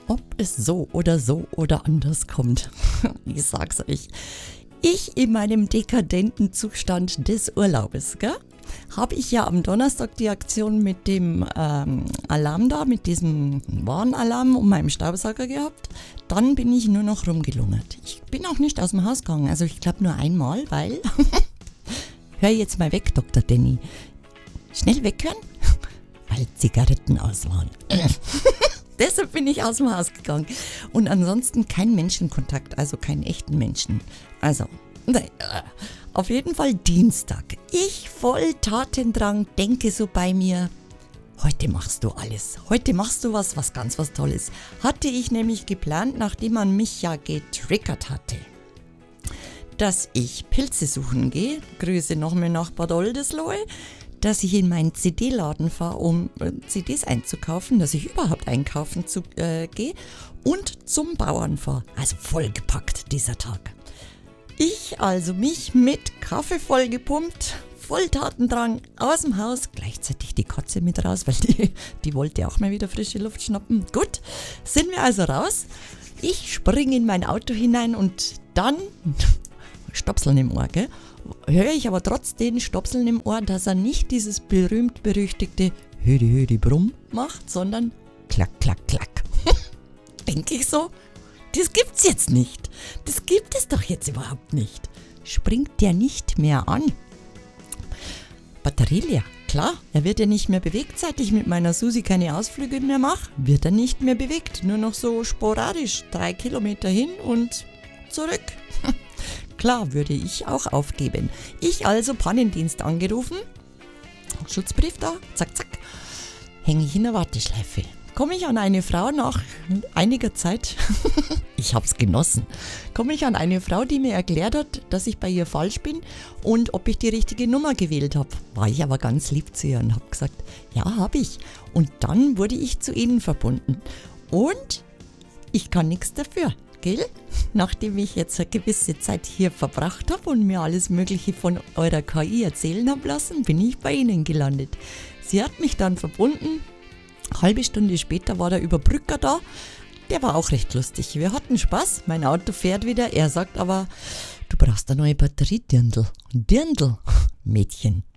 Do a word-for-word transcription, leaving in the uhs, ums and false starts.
Ob es so oder so oder anders kommt, ich sag's euch, ich in meinem dekadenten Zustand des Urlaubes, gell, habe ich ja am Donnerstag die Aktion mit dem ähm, Alarm da, mit diesem Warnalarm um meinem Staubsauger gehabt. Dann bin ich nur noch rumgelungert. Ich bin auch nicht aus dem Haus gegangen, also ich glaube nur einmal, weil... Hör jetzt mal weg, Doktor Danny. Schnell weghören, weil Zigaretten aus waren. Deshalb bin ich aus dem Haus gegangen. Und ansonsten kein Menschenkontakt, also keinen echten Menschen. Also, ne, auf jeden Fall Dienstag. Ich voll Tatendrang, denke so bei mir, heute machst du alles. Heute machst du was, was ganz was Tolles. Hatte ich nämlich geplant, nachdem man mich ja getriggert hatte, dass ich Pilze suchen gehe. Grüße nochmal nach Bad Oldesloe. Dass ich in meinen C D-Laden fahre, um äh, C Ds einzukaufen, dass ich überhaupt einkaufen zu, äh, gehe und zum Bauern fahre. Also vollgepackt dieser Tag. Ich also mich mit Kaffee vollgepumpt, voll Tatendrang aus dem Haus, gleichzeitig die Katze mit raus, weil die, die wollte auch mal wieder frische Luft schnappen. Gut, sind wir also raus. Ich springe in mein Auto hinein und dann, Stopseln im Ohr, gell? Höre ich aber trotz den Stopseln im Ohr, dass er nicht dieses berühmt-berüchtigte Hödi Hödi Brumm macht, sondern Klack, Klack, Klack. Denke ich so, das gibt's jetzt nicht. Das gibt es doch jetzt überhaupt nicht. Springt der nicht mehr an? Batterie leer. Klar, er wird ja nicht mehr bewegt, seit ich mit meiner Susi keine Ausflüge mehr mache. Wird er nicht mehr bewegt, nur noch so sporadisch. Drei Kilometer hin und zurück. Klar, würde ich auch aufgeben. Ich also Pannendienst angerufen, Schutzbrief da, zack, zack, hänge ich in der Warteschleife. Komme ich an eine Frau nach einiger Zeit, ich hab's genossen, komme ich an eine Frau, die mir erklärt hat, dass ich bei ihr falsch bin und ob ich die richtige Nummer gewählt habe. War ich aber ganz lieb zu ihr und habe gesagt, ja, habe ich. Und dann wurde ich zu ihnen verbunden. Und ich kann nichts dafür. Gell? Nachdem ich jetzt eine gewisse Zeit hier verbracht habe und mir alles Mögliche von eurer K I erzählen habe lassen, bin ich bei Ihnen gelandet. Sie hat mich dann verbunden. Eine halbe Stunde später war der Überbrücker da. Der war auch recht lustig. Wir hatten Spaß. Mein Auto fährt wieder. Er sagt aber, du brauchst eine neue Batterie, Dirndl. Dirndl, Mädchen.